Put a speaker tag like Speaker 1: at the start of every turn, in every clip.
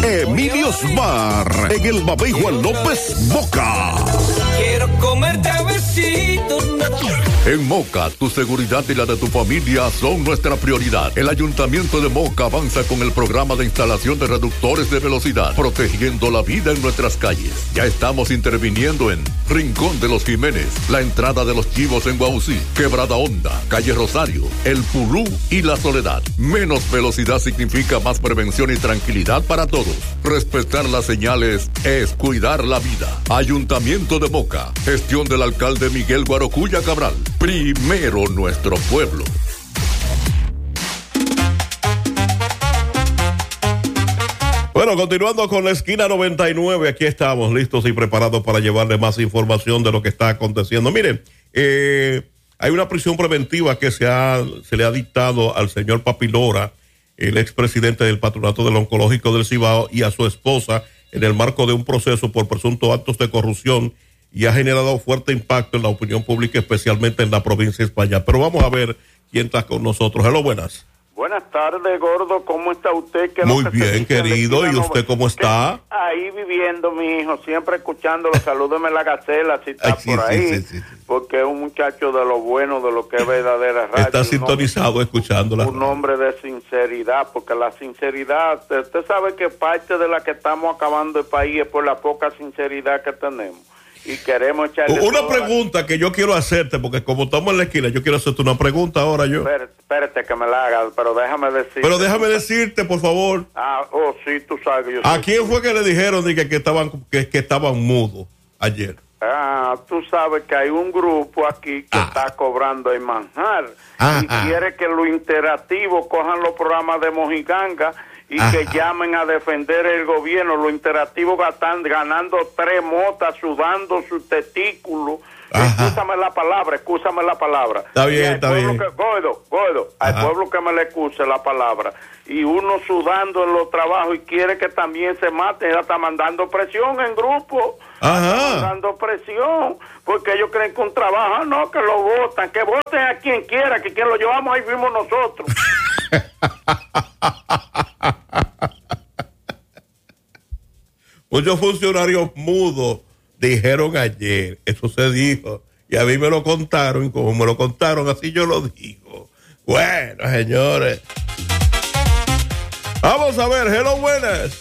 Speaker 1: Emilio's Bar, en el Babey Juan López, Moca.
Speaker 2: Quiero comerte a besitos.
Speaker 3: En Moca, tu seguridad y la de tu familia son nuestra prioridad. El Ayuntamiento de Moca avanza con el programa de instalación de reductores de velocidad, protegiendo la vida en nuestras calles. Ya estamos interviniendo en Rincón de los Jiménez, la entrada de los Chivos en Guaucí, Quebrada Honda, Calle Rosario, El Pulú y La Soledad. Menos velocidad significa más prevención y tranquilidad para todos. Respetar las señales es cuidar la vida. Ayuntamiento de Moca, gestión del alcalde Miguel Guarocuya Cabral. Primero nuestro pueblo.
Speaker 4: Bueno, continuando con la esquina 99, aquí estamos listos y preparados para llevarle más información de lo que está aconteciendo. Miren, hay una prisión preventiva que se le ha dictado al señor Papilora, el expresidente del Patronato del Oncológico del Cibao, y a su esposa en el marco de un proceso por presuntos actos de corrupción, y ha generado fuerte impacto en la opinión pública, especialmente en la provincia de España. Pero vamos a ver quién está con nosotros. Hello, buenas.
Speaker 5: Buenas tardes, gordo. ¿Cómo está usted?
Speaker 4: Muy bien, querido. ¿Y usted cómo está?
Speaker 5: Ahí viviendo, mi hijo, siempre escuchándolo. Salúdeme la gacela si está por ahí. Sí. Porque es un muchacho de lo bueno, de lo que es verdadera radio.
Speaker 4: Está sintonizado escuchándola.
Speaker 5: Un hombre de sinceridad, porque la sinceridad, usted sabe que parte de la que estamos acabando el país es por la poca sinceridad que tenemos. Y queremos echarle
Speaker 4: una pregunta que yo quiero hacerte, porque como estamos en la esquina, yo quiero hacerte una pregunta ahora yo.
Speaker 5: Espérate que me la hagas, pero déjame decirte.
Speaker 4: Pero déjame decirte, por favor.
Speaker 5: Sí, tú sabes que yo
Speaker 4: ¿A quién fue que le dijeron que estaban mudos ayer?
Speaker 5: Tú sabes que hay un grupo aquí que está cobrando el manjar y quiere que lo interactivo cojan los programas de Mojiganga y que llamen a defender el gobierno. Los interactivos están ganando 3 motas, sudando sus testículos. Excúsame la palabra.
Speaker 4: Está bien, está bien.
Speaker 5: Gordo, al pueblo que me le excuse la palabra. Y uno sudando en los trabajos y quiere que también se mate. Ella está mandando presión en grupo. Está mandando presión. Porque ellos creen que un trabajo, no, que lo votan. Que voten a quien quiera, que quien lo llevamos ahí fuimos nosotros.
Speaker 4: Muchos funcionarios mudos dijeron ayer, eso se dijo, y a mí me lo contaron, y como me lo contaron, así yo lo digo. Bueno, señores, vamos a ver. Hello, buenas.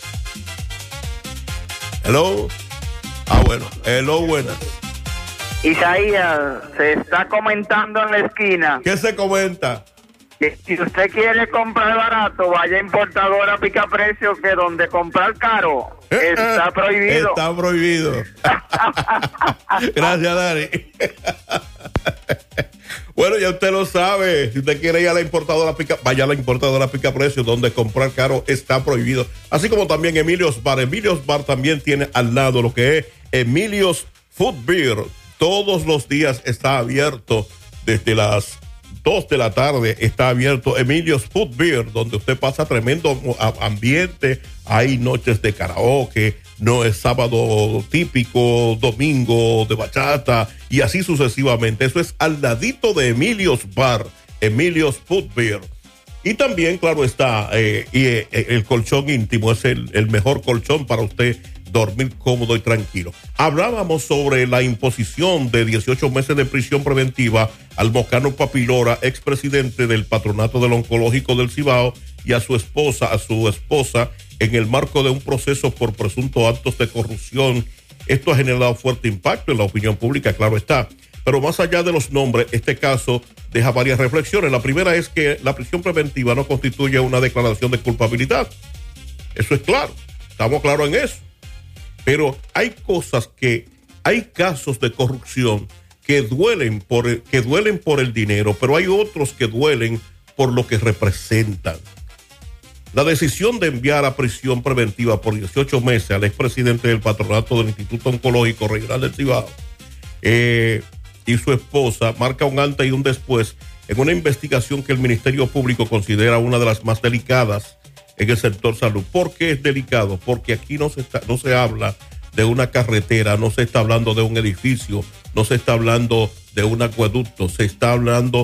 Speaker 4: Hello. Bueno, hello, buenas.
Speaker 6: Isaías, se está comentando en la esquina.
Speaker 4: ¿Qué se comenta?
Speaker 6: Que si usted quiere comprar barato, vaya a Importadora Pica Precios, que donde comprar caro está prohibido.
Speaker 4: Está prohibido. Gracias, Dani. Bueno, ya usted lo sabe. Si usted quiere ir a la Importadora Pica, vaya a la Importadora Pica Precios, donde comprar caro está prohibido. Así como también Emilio's Bar. Emilio's Bar también tiene al lado lo que es Emilio's Food Beer. Todos los días está abierto desde las 2 de la tarde. Está abierto Emilio's Food Beer, donde usted pasa tremendo ambiente. Hay noches de karaoke, no es sábado típico, domingo de bachata y así sucesivamente. Eso es al ladito de Emilio's Bar, Emilio's Food Beer. Y también, claro está, el colchón íntimo es el mejor colchón para usted dormir cómodo y tranquilo. Hablábamos sobre la imposición de 18 meses de prisión preventiva al mocano Papilora, expresidente del Patronato del Oncológico del Cibao, y a su esposa, en el marco de un proceso por presuntos actos de corrupción. Esto ha generado fuerte impacto en la opinión pública, claro está. Pero más allá de los nombres, este caso deja varias reflexiones. La primera es que la prisión preventiva no constituye una declaración de culpabilidad. Eso es claro, estamos claros en eso. Pero hay casos de corrupción que duelen por el dinero, pero hay otros que duelen por lo que representan. La decisión de enviar a prisión preventiva por 18 meses al expresidente del Patronato del Instituto Oncológico Regional del Cibao y su esposa marca un antes y un después en una investigación que el Ministerio Público considera una de las más delicadas en el sector salud. ¿Por qué es delicado? Porque aquí no se habla de una carretera, no se está hablando de un edificio, no se está hablando de un acueducto, se está hablando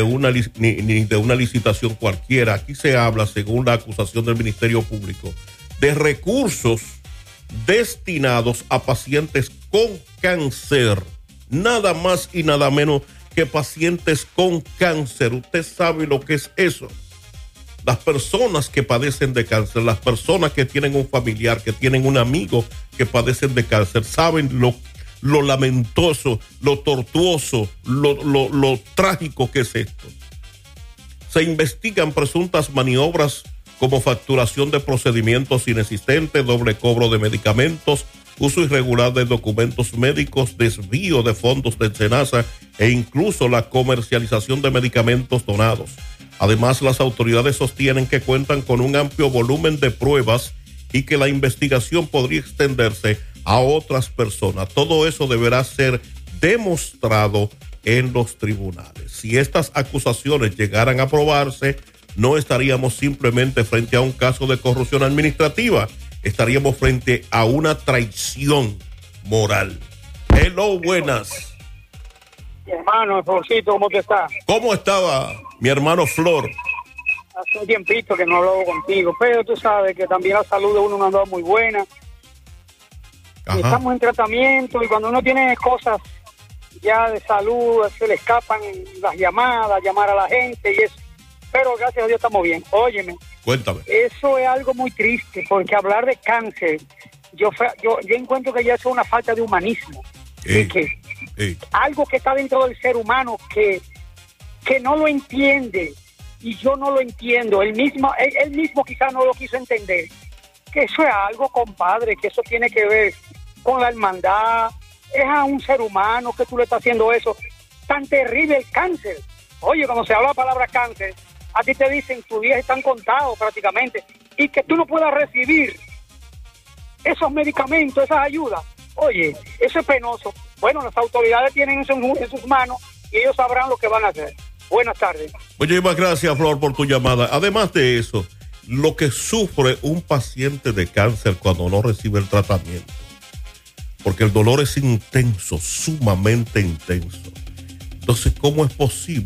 Speaker 4: ni de una licitación cualquiera. Aquí se habla, según la acusación del Ministerio Público, de recursos destinados a pacientes con cáncer. Nada más y nada menos que pacientes con cáncer. Usted sabe lo que es eso. Las personas que padecen de cáncer, las personas que tienen un familiar, que tienen un amigo que padecen de cáncer, saben lo lamentoso, lo tortuoso, lo trágico que es esto. Se investigan presuntas maniobras como facturación de procedimientos inexistentes, doble cobro de medicamentos, uso irregular de documentos médicos, desvío de fondos de SENASA e incluso la comercialización de medicamentos donados. Además, las autoridades sostienen que cuentan con un amplio volumen de pruebas y que la investigación podría extenderse a otras personas. Todo eso deberá ser demostrado en los tribunales. Si estas acusaciones llegaran a aprobarse, no estaríamos simplemente frente a un caso de corrupción administrativa, estaríamos frente a una traición moral. Hello, buenas.
Speaker 7: Hermano, Florcito, ¿cómo te estás?
Speaker 4: ¿Cómo estaba mi hermano Flor?
Speaker 7: Hace un tiempito que no hablo contigo, pero tú sabes que también la salud de uno no anda muy buena. Estamos en tratamiento y cuando uno tiene cosas ya de salud, se le escapan las llamadas, llamar a la gente y eso. Pero gracias a Dios estamos bien. Óyeme.
Speaker 4: Cuéntame.
Speaker 7: Eso es algo muy triste, porque hablar de cáncer, yo encuentro que ya eso es una falta de humanismo. Algo que está dentro del ser humano que no lo entiende, y yo no lo entiendo. Él mismo quizás no lo quiso entender. Que eso es algo, compadre, que eso tiene que ver con la hermandad. Es a un ser humano que tú le estás haciendo eso. Tan terrible el cáncer. Oye, cuando se habla la palabra cáncer, a ti te dicen tus días están contados prácticamente, y que tú no puedas recibir esos medicamentos, esas ayudas. Oye, eso es penoso. Bueno, las autoridades tienen eso en sus manos y ellos sabrán lo que van a hacer. Buenas tardes.
Speaker 4: Muchísimas gracias, Flor, por tu llamada. Además de eso, lo que sufre un paciente de cáncer cuando no recibe el tratamiento, porque el dolor es intenso, sumamente intenso. Entonces, ¿cómo es posible